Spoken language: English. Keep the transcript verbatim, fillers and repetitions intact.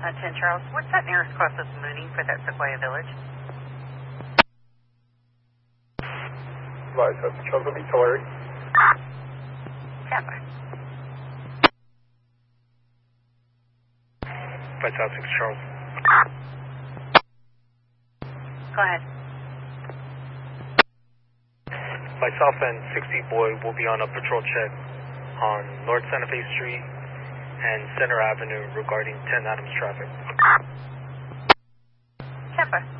Uh, ten Charles, what's that nearest cross of Mooney for that Sequoia Village? Right, that's Charles will be Tulare. Stand by. Right, South six Charles. Go ahead. By South End, sixty Boy will be on a patrol check on North Santa Fe Street and Center Avenue regarding ten Adams traffic. Stand by.